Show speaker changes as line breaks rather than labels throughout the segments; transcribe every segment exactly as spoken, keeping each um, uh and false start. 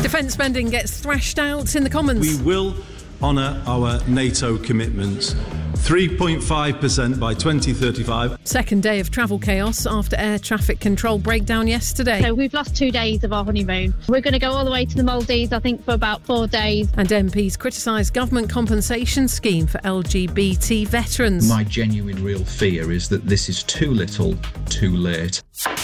Defence spending gets thrashed out in the Commons.
We will honour our NATO commitments. three point five percent by twenty thirty-five.
Second day of travel chaos after air traffic control breakdown yesterday.
So we've lost two days of our honeymoon. We're going to go all the way to the Maldives, I think, for about four days.
And M Ps criticise government compensation scheme for L G B T veterans.
My genuine real fear is that this is too little, too late.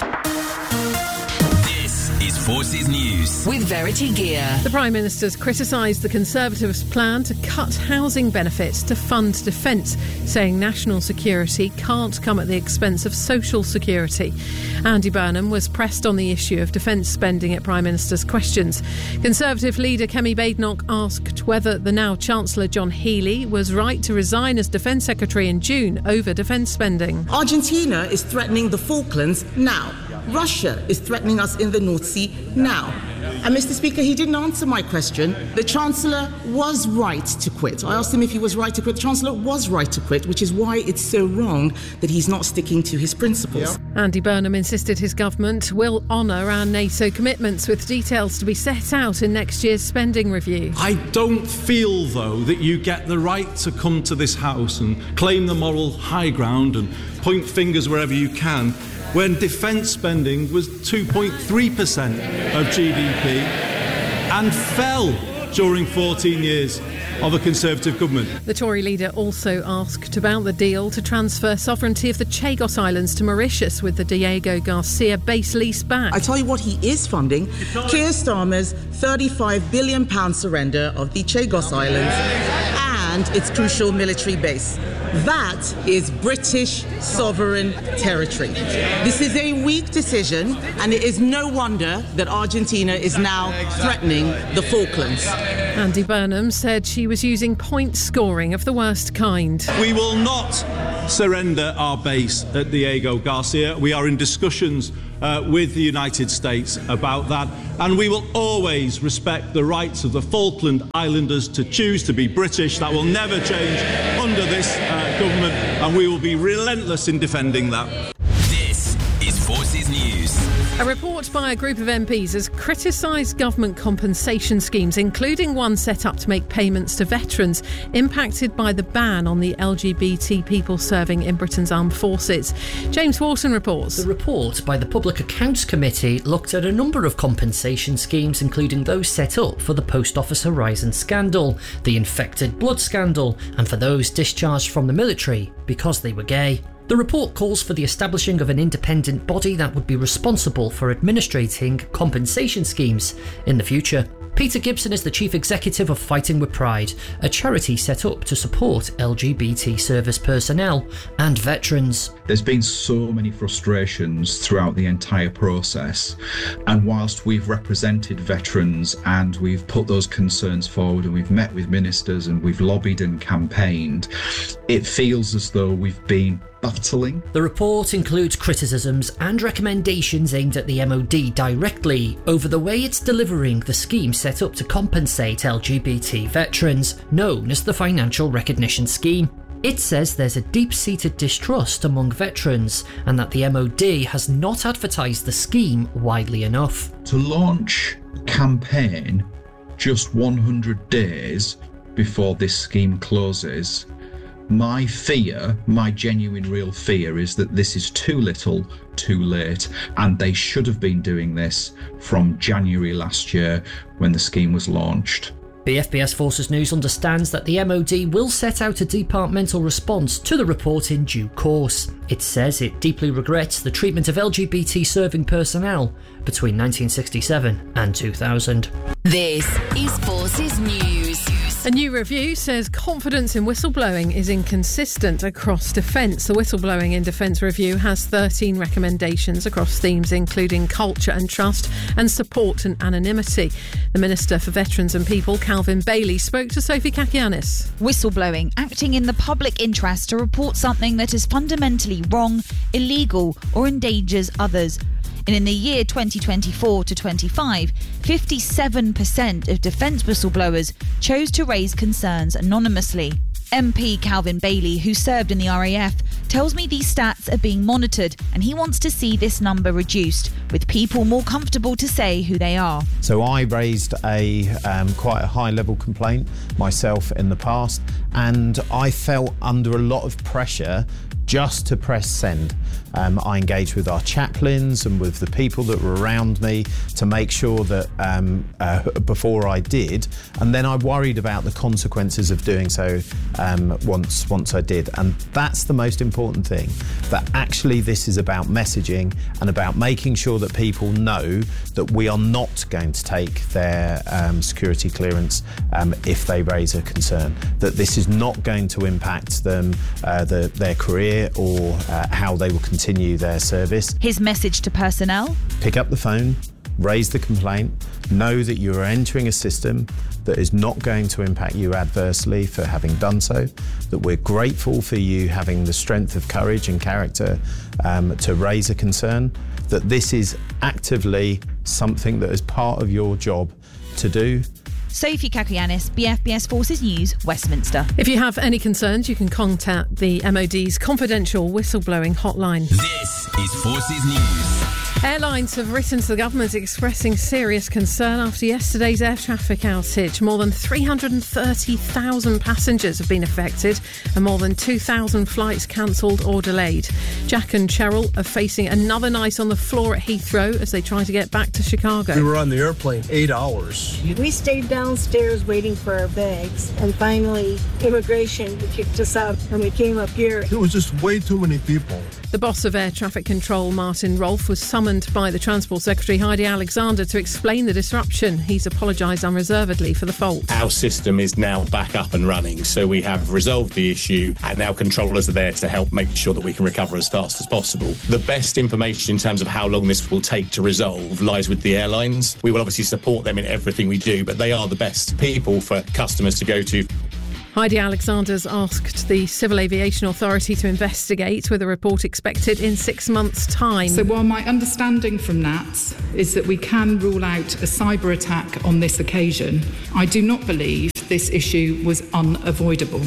Forces News
with Verity Gear.
The Prime Minister's criticised the Conservatives' plan to cut housing benefits to fund defence, saying national security can't come at the expense of social security. Andy Burnham was pressed on the issue of defence spending at Prime Minister's questions. Conservative leader Kemi Badenoch asked whether the now Chancellor John Healey was right to resign as Defence Secretary in June over defence spending.
Argentina is threatening the Falklands now. Russia is threatening us in the North Sea now. And Mister Speaker, he didn't answer my question. The Chancellor was right to quit. I asked him if he was right to quit. The Chancellor was right to quit, which is why it's so wrong that he's not sticking to his principles.
Yeah. Andy Burnham insisted his government will honour our NATO commitments, with details to be set out in next year's spending review.
I don't feel, though, that you get the right to come to this House and claim the moral high ground and point fingers wherever you can, when defence spending was two point three percent of G D P and fell during fourteen years of a Conservative government.
The Tory leader also asked about the deal to transfer sovereignty of the Chagos Islands to Mauritius with the Diego Garcia base lease back.
I tell you what he is funding, Keir Starmer's thirty-five billion pounds surrender of the Chagos Islands and its crucial military base. That is British sovereign territory. This is a weak decision, and it is no wonder that Argentina is now threatening the Falklands.
Andy Burnham said she was using point scoring of the worst kind.
We will not surrender our base at Diego Garcia. We are in discussions uh, with the United States about that, and we will always respect the rights of the Falkland Islanders to choose to be British. That will never change under this uh, government, and we will be relentless in defending that.
This is Forces News.
A report by a group of M Ps has criticised government compensation schemes, including one set up to make payments to veterans impacted by the ban on the L G B T people serving in Britain's armed forces. James Wharton reports.
The report by the Public Accounts Committee looked at a number of compensation schemes, including those set up for the Post Office Horizon scandal, the infected blood scandal, and for those discharged from the military because they were gay. The report calls for the establishing of an independent body that would be responsible for administrating compensation schemes in the future. Peter Gibson is the chief executive of Fighting with Pride, a charity set up to support L G B T service personnel and veterans.
There's been so many frustrations throughout the entire process, and whilst we've represented veterans and we've put those concerns forward and we've met with ministers and we've lobbied and campaigned, it feels as though we've been battling.
The report includes criticisms and recommendations aimed at the M O D directly over the way it's delivering the scheme set up to compensate L G B T veterans, known as the Financial Recognition Scheme. It says there's a deep-seated distrust among veterans and that the M O D has not advertised the scheme widely enough.
To launch a campaign just one hundred days before this scheme closes, my fear, my genuine real fear, is that this is too little, too late, and they should have been doing this from January last year when the scheme was launched.
The F B S Forces News understands that the M O D will set out a departmental response to the report in due course. It says it deeply regrets the treatment of L G B T serving personnel between nineteen sixty-seven and two thousand.
This is Forces News.
A new review says confidence in whistleblowing is inconsistent across defence. The Whistleblowing in Defence review has thirteen recommendations across themes including culture and trust and support and anonymity. The Minister for Veterans and People, Calvin Bailey, spoke to Sophie Kakianis.
Whistleblowing, acting in the public interest to report something that is fundamentally wrong, illegal or endangers others. And in the year twenty twenty-four to twenty-five, fifty-seven percent of defence whistleblowers chose to raise concerns anonymously. M P Calvin Bailey, who served in the R A F, tells me these stats are being monitored and he wants to see this number reduced, with people more comfortable to say who they are.
So I raised a um, quite a high-level complaint myself in the past, and I felt under a lot of pressure just to press send. Um, I engaged with our chaplains and with the people that were around me to make sure that um, uh, before I did, and then I worried about the consequences of doing so um, once once I did. And that's the most important thing, that actually this is about messaging and about making sure that people know that we are not going to take their um, security clearance um, if they raise a concern, that this is not going to impact them, uh, the, their career or uh, how they will continue their service.
His message to personnel:
pick up the phone, raise the complaint, know that you are entering a system that is not going to impact you adversely for having done so, that we're grateful for you having the strength of courage and character um, to raise a concern, that this is actively something that is part of your job to do.
Sophie Kakianis, B F B S Forces News, Westminster.
If you have any concerns, you can contact the M O D's confidential whistleblowing hotline.
This is Forces News.
Airlines have written to the government expressing serious concern after yesterday's air traffic outage. More than three hundred thirty thousand passengers have been affected and more than two thousand flights cancelled or delayed. Jack and Cheryl are facing another night on the floor at Heathrow as they try to get back to Chicago.
We were on the airplane eight hours.
We stayed downstairs waiting for our bags, and finally immigration kicked us out and we came up here.
There was just way too many people.
The boss of Air Traffic Control, Martin Rolfe, was summoned by the Transport Secretary, Heidi Alexander, to explain the disruption. He's apologised unreservedly for the fault.
Our system is now back up and running, so we have resolved the issue and now controllers are there to help make sure that we can recover as fast as possible. The best information in terms of how long this will take to resolve lies with the airlines. We will obviously support them in everything we do, but they are the best people for customers to go to.
Heidi Alexander's asked the Civil Aviation Authority to investigate, with a report expected in six months' time.
So while my understanding from N A T S is that we can rule out a cyber attack on this occasion, I do not believe this issue was unavoidable.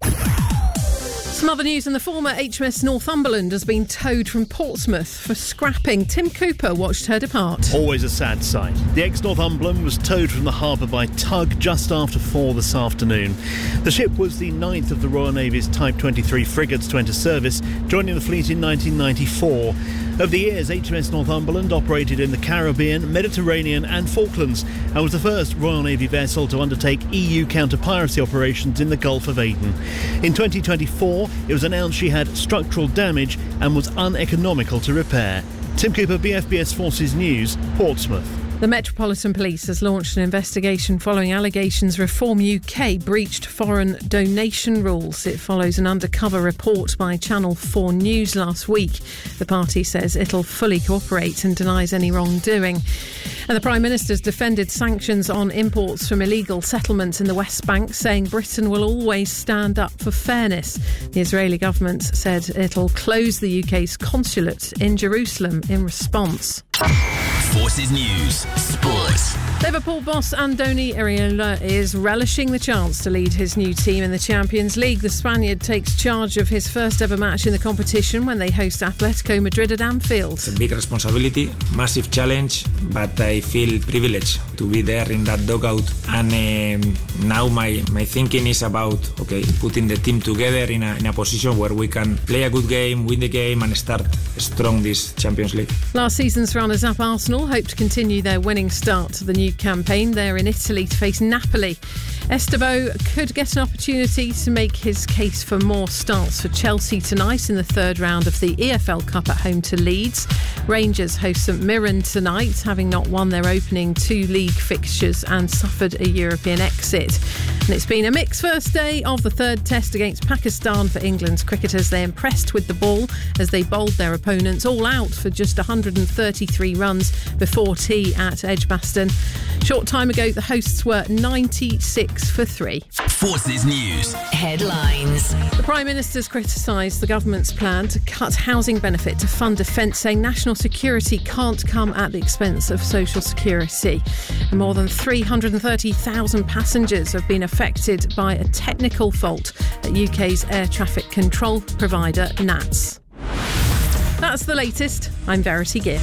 Some other news: in the former H M S Northumberland has been towed from Portsmouth for scrapping. Tim Cooper watched her depart.
Always a sad sight. The ex-Northumberland was towed from the harbour by tug just after four this afternoon. The ship was the ninth of the Royal Navy's Type twenty-three frigates to enter service, joining the fleet in nineteen ninety-four. Over the years, H M S Northumberland operated in the Caribbean, Mediterranean and Falklands and was the first Royal Navy vessel to undertake E U counter-piracy operations in the Gulf of Aden. In twenty twenty-four, it was announced she had structural damage and was uneconomical to repair. Tim Cooper, B F B S Forces News, Portsmouth.
The Metropolitan Police has launched an investigation following allegations Reform U K breached foreign donation rules. It follows an undercover report by Channel four News last week. The party says it'll fully cooperate and denies any wrongdoing. And the Prime Minister's defended sanctions on imports from illegal settlements in the West Bank, saying Britain will always stand up for fairness. The Israeli government said it'll close the U K's consulate in Jerusalem in response.
Forces News Sports.
Liverpool boss Andoni Iraola is relishing the chance to lead his new team in the Champions League. The Spaniard takes charge of his first ever match in the competition when they host Atletico Madrid at Anfield.
It's a big responsibility, massive challenge, but I feel privileged to be there in that dugout. And um, now my, my thinking is about okay, putting the team together in a, in a position where we can play a good game, win the game and start strong this Champions League.
Last season's runners-up Arsenal hope to continue their winning start to the new campaign. They're in Italy to face Napoli. Esteban could get an opportunity to make his case for more starts for Chelsea tonight in the third round of the E F L Cup at home to Leeds. Rangers host St Mirren tonight, having not won their opening two league fixtures and suffered a European exit. And it's been a mixed first day of the third test against Pakistan for England's cricketers. They impressed with the ball as they bowled their opponents all out for just one hundred thirty-three runs before tea at Edgbaston. Short time ago, the hosts were ninety-six six for three.
Forces News.
Headlines.
The Prime Minister's criticised the government's plan to cut housing benefit to fund defence, saying national security can't come at the expense of social security. And more than three hundred thirty thousand passengers have been affected by a technical fault at U K's air traffic control provider N A T S. That's the latest. I'm Verity Gear.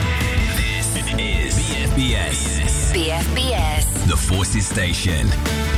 This is B F B S.
B F B S.
The Forces Station.